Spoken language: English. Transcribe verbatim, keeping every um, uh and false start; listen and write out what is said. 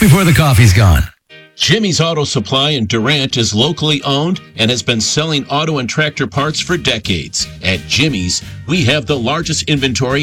before the coffee's gone. Jimmy's Auto Supply in Durant is locally owned and has been selling auto and tractor parts for decades. At Jimmy's, we have the largest inventory